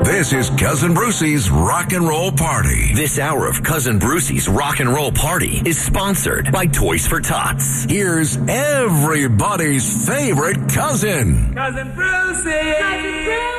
This is Cousin Brucey's Rock and Roll Party. This hour of Cousin Brucey's Rock and Roll Party is sponsored by Toys for Tots. Here's everybody's favorite cousin. Cousin Brucey! Cousin Brucey!